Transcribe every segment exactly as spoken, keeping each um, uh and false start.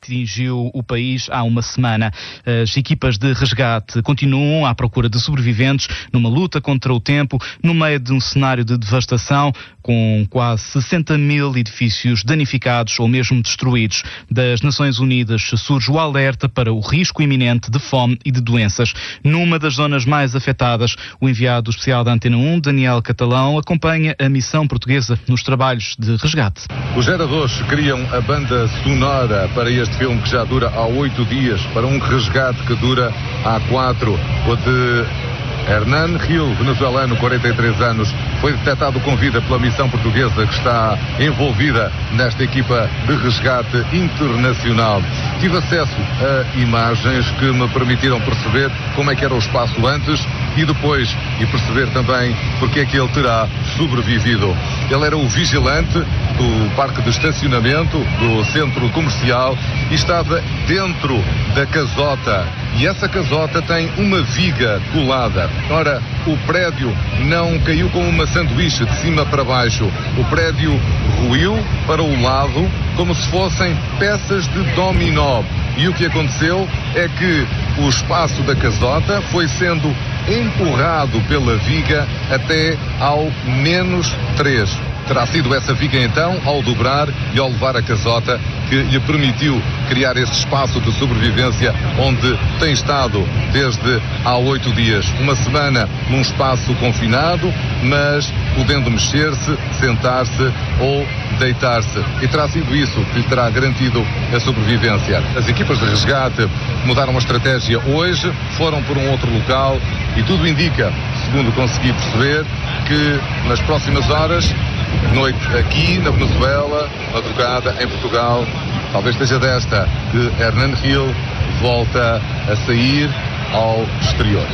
atingiu o país há uma semana. As equipas de resgate continuam à procura de sobreviventes numa luta contra o tempo, no meio de um cenário de devastação, com quase sessenta mil edifícios danificados ou mesmo destruídos. Das Nações Unidas surge o alerta para o risco iminente de fome e de doenças. Numa das zonas mais afetadas, o enviado especial da Antena um, Daniel Catalão, acompanha a missão portuguesa nos trabalhos de resgate. Os geradores criam a banda sonora para este filme que já dura há oito dias, para um resgate que dura há quatro, o de Hernan Gil, venezuelano, quarenta e três anos, foi detectado com vida pela missão portuguesa que está envolvida nesta equipa de resgate internacional. Tive acesso a imagens que me permitiram perceber como é que era o espaço antes e depois, e perceber também porque é que ele terá sobrevivido. Ele era o vigilante do parque de estacionamento do centro comercial e estava dentro da casota. E essa casota tem uma viga colada. Ora, o prédio não caiu como uma sanduíche de cima para baixo. O prédio ruiu para o lado como se fossem peças de dominó. E o que aconteceu é que o espaço da casota foi sendo empurrado pela viga até ao menos três. Terá sido essa viga então, ao dobrar e ao levar a casota, que lhe permitiu criar este espaço de sobrevivência onde tem estado desde há oito dias. Uma semana num espaço confinado, mas podendo mexer-se, sentar-se ou deitar-se. E terá sido isso que lhe terá garantido a sobrevivência. As equipas de resgate mudaram a estratégia hoje, foram por um outro local e tudo indica, segundo consegui perceber, que nas próximas horas, noite aqui na Venezuela, madrugada em Portugal, talvez seja desta que Hernan Gil volta a sair ao exterior.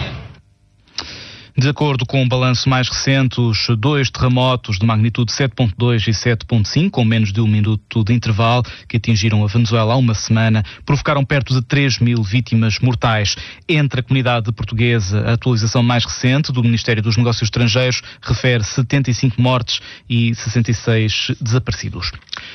De acordo com um balanço mais recente, os dois terremotos de magnitude sete ponto dois e sete ponto cinco, com menos de um minuto de intervalo, que atingiram a Venezuela há uma semana, provocaram perto de três mil vítimas mortais. Entre a comunidade portuguesa, a atualização mais recente do Ministério dos Negócios Estrangeiros refere setenta e cinco mortes e sessenta e seis desaparecidos.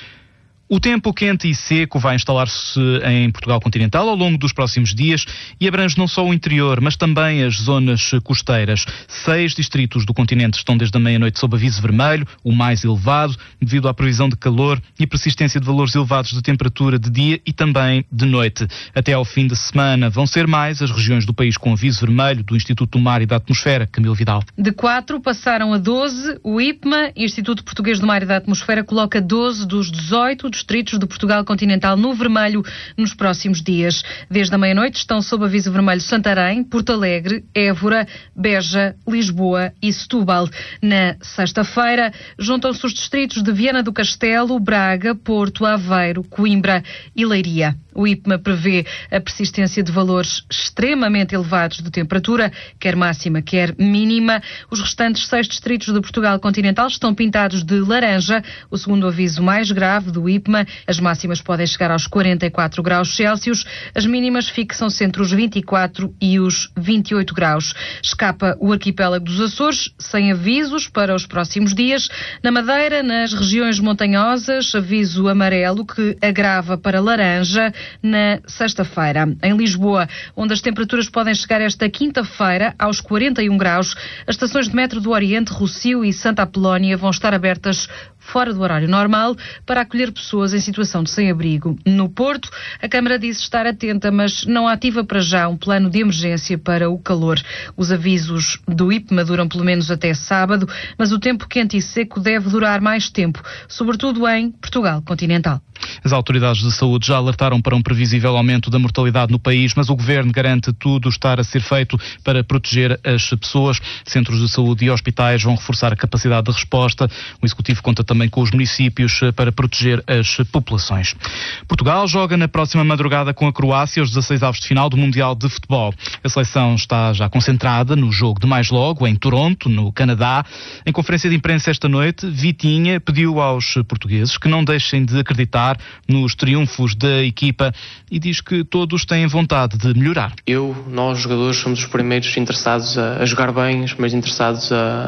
O tempo quente e seco vai instalar-se em Portugal continental ao longo dos próximos dias e abrange não só o interior, mas também as zonas costeiras. Seis distritos do continente estão desde a meia-noite sob aviso vermelho, o mais elevado, devido à previsão de calor e persistência de valores elevados de temperatura de dia e também de noite. Até ao fim de semana vão ser mais as regiões do país com aviso vermelho do Instituto do Mar e da Atmosfera. Camilo Vidal. De quatro passaram a doze. O I P M A, Instituto Português do Mar e da Atmosfera, coloca doze dos dezoito distritos de Portugal continental no vermelho nos próximos dias. Desde a meia-noite estão sob aviso vermelho Santarém, Porto Alegre, Évora, Beja, Lisboa e Setúbal. Na sexta-feira juntam-se os distritos de Viana do Castelo, Braga, Porto, Aveiro, Coimbra e Leiria. O I P M A prevê a persistência de valores extremamente elevados de temperatura, quer máxima, quer mínima. Os restantes seis distritos de Portugal continental estão pintados de laranja, o segundo aviso mais grave do I P M A. As máximas podem chegar aos quarenta e quatro graus Celsius, as mínimas fixam-se entre os vinte e quatro e os vinte e oito graus. Escapa o arquipélago dos Açores, sem avisos para os próximos dias. Na Madeira, nas regiões montanhosas, aviso amarelo que agrava para laranja na sexta-feira. Em Lisboa, onde as temperaturas podem chegar esta quinta-feira aos quarenta e um graus, as estações de metro do Oriente, Rossio e Santa Apolónia vão estar abertas fora do horário normal para acolher pessoas em situação de sem-abrigo. No Porto, a Câmara diz estar atenta, mas não ativa para já um plano de emergência para o calor. Os avisos do I P M A duram pelo menos até sábado, mas o tempo quente e seco deve durar mais tempo, sobretudo em Portugal continental. As autoridades de saúde já alertaram para um previsível aumento da mortalidade no país, mas o Governo garante tudo estar a ser feito para proteger as pessoas. Centros de saúde e hospitais vão reforçar a capacidade de resposta. O Executivo conta também com os municípios para proteger as populações. Portugal joga na próxima madrugada com a Croácia os dezasseis avos de final do Mundial de Futebol. A seleção está já concentrada no jogo de mais logo, em Toronto, no Canadá. Em conferência de imprensa esta noite, Vitinha pediu aos portugueses que não deixem de acreditar nos triunfos da equipa e diz que todos têm vontade de melhorar. Eu, nós jogadores, somos os primeiros interessados a, a jogar bem, os primeiros interessados a,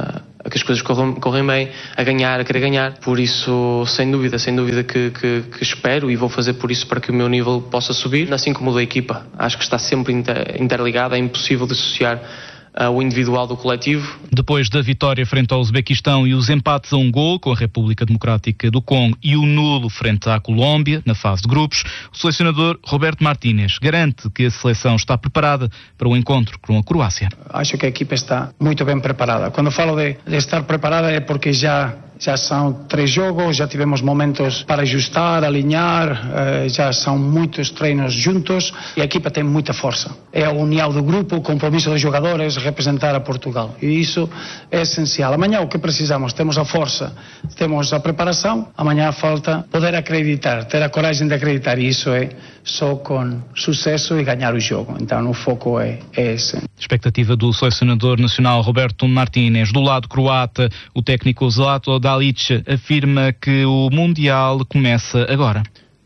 que as coisas corram, correm bem, a ganhar, a querer ganhar. Por isso, sem dúvida, sem dúvida que, que, que espero e vou fazer por isso para que o meu nível possa subir, assim como o da equipa. Acho que está sempre inter, interligado, é impossível dissociar o individual do coletivo. Depois da vitória frente ao Uzbequistão e os empates a um gol com a República Democrática do Congo e o nulo frente à Colômbia, na fase de grupos, o selecionador Roberto Martínez garante que a seleção está preparada para o encontro com a Croácia. Acho que a equipa está muito bem preparada. Quando falo de, de estar preparada é porque já Já são três jogos, já tivemos momentos para ajustar, alinhar, já são muitos treinos juntos e a equipa tem muita força. É a união do grupo, o compromisso dos jogadores, representar a Portugal. E isso é essencial. Amanhã o que precisamos? Temos a força, temos a preparação, amanhã falta poder acreditar, ter a coragem de acreditar e isso é só com sucesso e ganhar o jogo. Então o foco é, é esse. Expectativa do selecionador nacional Roberto Martínez. Do lado croata, o técnico Zlatko Dalic afirma que o Mundial começa agora.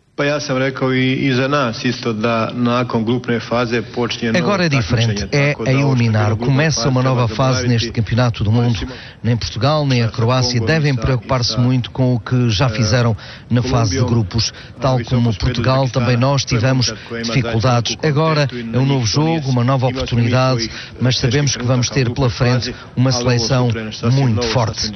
Agora é diferente, é a eliminar. Começa uma nova fase neste campeonato do mundo. Nem Portugal nem a Croácia devem preocupar-se muito com o que já fizeram na fase de grupos. Tal como Portugal, também nós tivemos dificuldades. Agora é um novo jogo, uma nova oportunidade, mas sabemos que vamos ter pela frente uma seleção muito forte.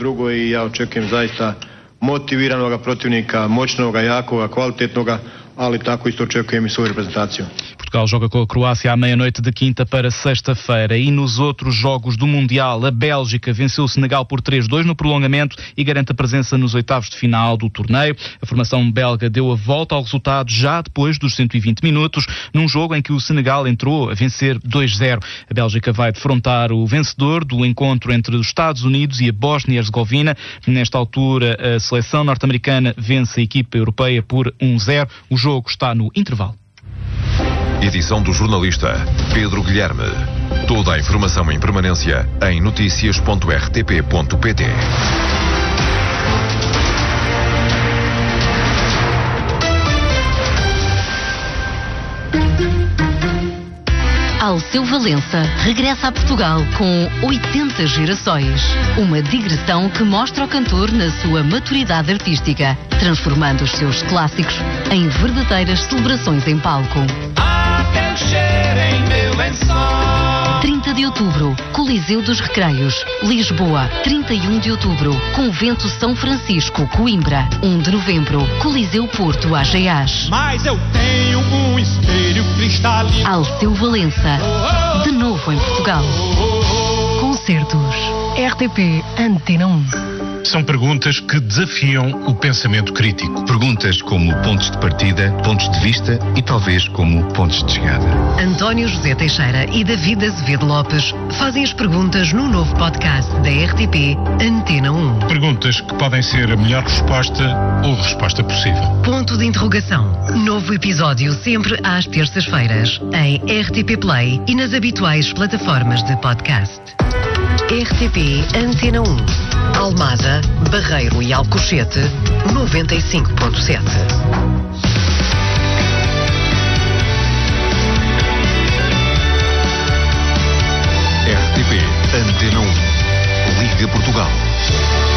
Motiviranoga protivnika, moćnoga, jakoga, kvalitetnoga, ali tako isto očekujem i svoju reprezentaciju. Portugal joga com a Croácia à meia-noite de quinta para sexta-feira. E nos outros jogos do Mundial, a Bélgica venceu o Senegal por três a dois no prolongamento e garante a presença nos oitavos de final do torneio. A formação belga deu a volta ao resultado já depois dos cento e vinte minutos, num jogo em que o Senegal entrou a vencer dois a zero. A Bélgica vai defrontar o vencedor do encontro entre os Estados Unidos e a Bósnia-Herzegovina. Nesta altura, a seleção norte-americana vence a equipa europeia por um a zero. O jogo está no intervalo. Edição do jornalista Pedro Guilherme. Toda a informação em permanência em noticias ponto r t p ponto p t. Alceu Valença regressa a Portugal com oitenta gerações. Uma digressão que mostra o cantor na sua maturidade artística, transformando os seus clássicos em verdadeiras celebrações em palco. Aquele cheiro em meu lençol. trinta de outubro, Coliseu dos Recreios, Lisboa. trinta e um de outubro, Convento São Francisco, Coimbra. um de novembro, Coliseu Porto, Ageás. Mas eu tenho um espelho cristalino. Alceu Valença, de novo em Portugal. Concertos R T P Antena um. São perguntas que desafiam o pensamento crítico. Perguntas como pontos de partida, pontos de vista e talvez como pontos de chegada. António José Teixeira e David Azevedo Lopes fazem as perguntas no novo podcast da R T P Antena um. Perguntas que podem ser a melhor resposta ou a resposta possível. Ponto de interrogação. Novo episódio sempre às terças-feiras em R T P Play e nas habituais plataformas de podcast. R T P Antena um. Almada, Barreiro e Alcochete, noventa e cinco ponto sete.